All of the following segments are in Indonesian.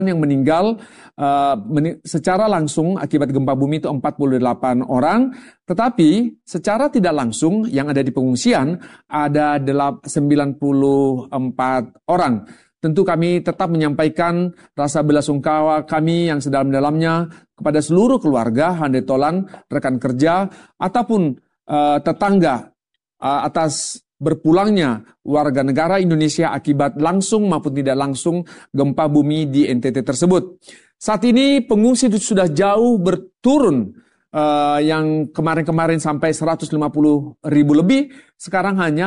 yang meninggal secara langsung akibat gempa bumi itu 48 orang, tetapi secara tidak langsung yang ada di pengungsian ada 94 orang. Tentu kami tetap menyampaikan rasa belasungkawa kami yang sedalam-dalamnya kepada seluruh keluarga, handai tolan, rekan kerja, ataupun tetangga atas berpulangnya warga negara Indonesia akibat langsung maupun tidak langsung gempa bumi di NTT tersebut. Saat ini pengungsi sudah jauh berturun, yang kemarin-kemarin sampai 150.000 lebih, sekarang hanya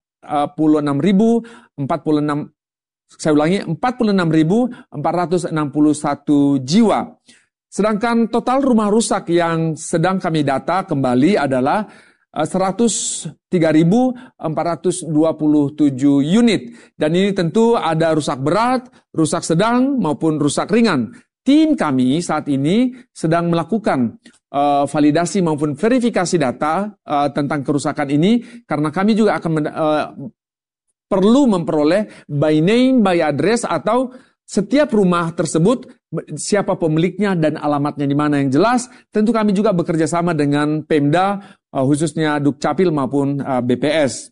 46.461 jiwa. Sedangkan total rumah rusak yang sedang kami data kembali adalah 103.427 unit. Dan ini tentu ada rusak berat, rusak sedang, maupun rusak ringan. Tim kami saat ini sedang melakukan validasi maupun verifikasi data tentang kerusakan ini, karena kami juga akan perlu memperoleh by name, by address, atau setiap rumah tersebut siapa pemiliknya dan alamatnya di mana yang jelas. Tentu kami juga bekerja sama dengan Pemda, khususnya Dukcapil maupun BPS.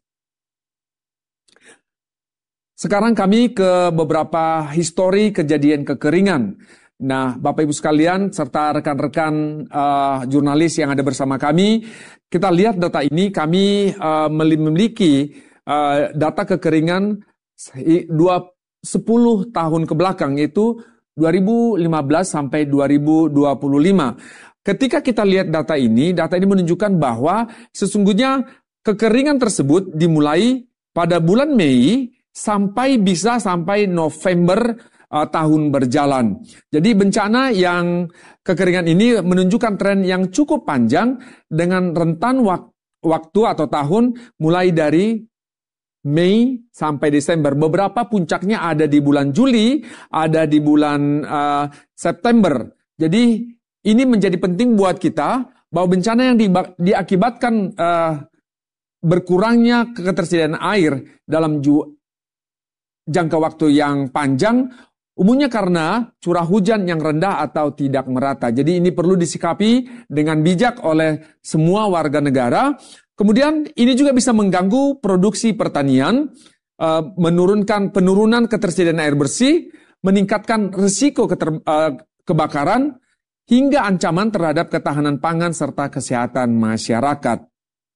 Sekarang kami ke beberapa histori kejadian kekeringan. Nah, Bapak Ibu sekalian serta rekan-rekan jurnalis yang ada bersama kami, kita lihat data ini. Kami memiliki data kekeringan 10 tahun ke belakang, yaitu 2015 sampai 2025. Ketika kita lihat data ini menunjukkan bahwa sesungguhnya kekeringan tersebut dimulai pada bulan Mei sampai November tahun berjalan. Jadi bencana yang kekeringan ini menunjukkan tren yang cukup panjang dengan rentan waktu atau tahun mulai dari Mei sampai Desember. Beberapa puncaknya ada di bulan Juli, ada di bulan September. Jadi ini menjadi penting buat kita bahwa bencana yang diakibatkan berkurangnya ketersediaan air dalam jangka waktu yang panjang umumnya karena curah hujan yang rendah atau tidak merata. Jadi ini perlu disikapi dengan bijak oleh semua warga negara. Kemudian ini juga bisa mengganggu produksi pertanian, menurunkan penurunan ketersediaan air bersih, meningkatkan risiko kebakaran, hingga ancaman terhadap ketahanan pangan serta kesehatan masyarakat.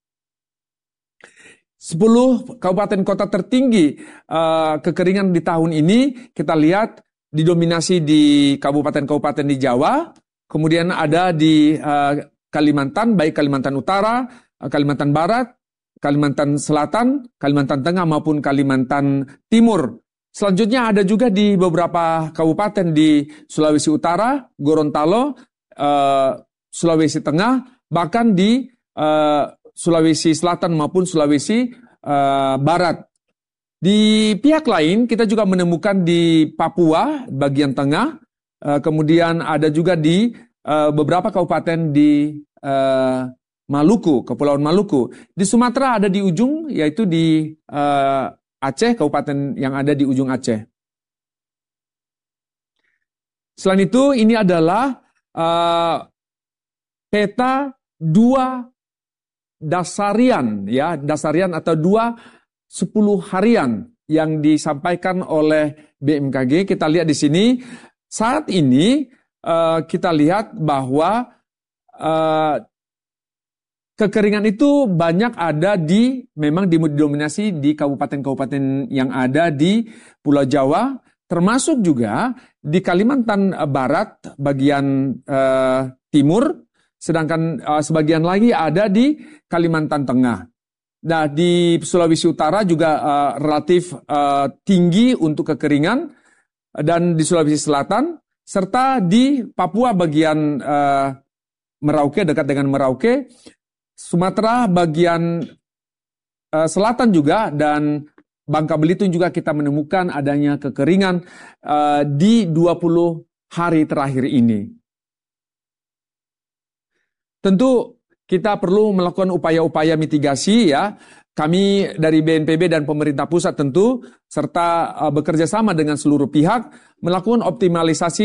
10 kabupaten kota tertinggi kekeringan di tahun ini kita lihat didominasi di kabupaten-kabupaten di Jawa, kemudian ada di Kalimantan, baik Kalimantan Utara, Kalimantan Barat, Kalimantan Selatan, Kalimantan Tengah maupun Kalimantan Timur. Selanjutnya ada juga di beberapa kabupaten di Sulawesi Utara, Gorontalo, Sulawesi Tengah, bahkan di Sulawesi Selatan maupun Sulawesi Barat. Di pihak lain kita juga menemukan di Papua bagian tengah, kemudian ada juga di beberapa kabupaten di Maluku, Kepulauan Maluku. Di Sumatera ada di ujung, yaitu di Aceh, kabupaten yang ada di ujung Aceh. Selain itu, ini adalah peta 2 dasarian, ya, dasarian atau 10 harian yang disampaikan oleh BMKG. Kita lihat di sini, saat ini kita lihat bahwa kekeringan itu banyak ada memang didominasi di kabupaten-kabupaten yang ada di Pulau Jawa, termasuk juga di Kalimantan Barat bagian timur, sedangkan sebagian lagi ada di Kalimantan Tengah. Nah, di Sulawesi Utara juga relatif tinggi untuk kekeringan, dan di Sulawesi Selatan, serta di Papua bagian Merauke, dekat dengan Merauke, Sumatera bagian selatan juga, dan Bangka Belitung juga kita menemukan adanya kekeringan di 20 hari terakhir ini. Tentu kita perlu melakukan upaya-upaya mitigasi ya. Kami dari BNPB dan pemerintah pusat tentu serta bekerja sama dengan seluruh pihak melakukan optimalisasi